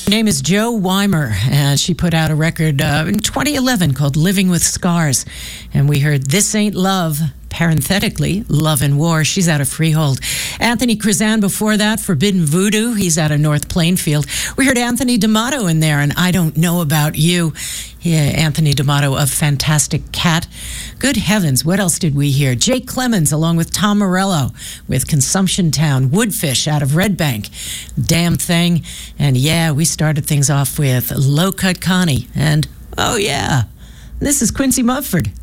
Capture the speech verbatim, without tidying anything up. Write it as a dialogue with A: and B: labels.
A: Her name is Jo Weimer, and she put out a record uh, in twenty eleven called Living with Scars. And we heard This Ain't Love, parenthetically, Love and War. She's out of Freehold. Anthony Cruzan before that, Forbidden Voodoo. He's out of North Plainfield. We heard Anthony D'Amato in there, and I Don't Know About You. Yeah, Anthony D'Amato of Fantastic Cat. Good heavens, what else did we hear? Jake Clemens along with Tom Morello with Consumption Town. Woodfish out of Red Bank. Damn Thing. And yeah, we started things off with Low Cut Connie. And oh yeah, this is Quincy Mumford.